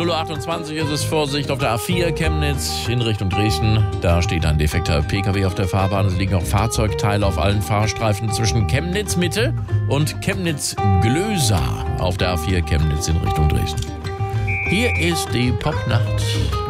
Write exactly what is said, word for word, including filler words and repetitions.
null Uhr achtundzwanzig ist es, Vorsicht auf der A vier Chemnitz in Richtung Dresden. Da steht ein defekter P K W auf der Fahrbahn. Es liegen auch Fahrzeugteile auf allen Fahrstreifen zwischen Chemnitz Mitte und Chemnitz Glösa auf der A vier Chemnitz in Richtung Dresden. Hier ist die Popnacht.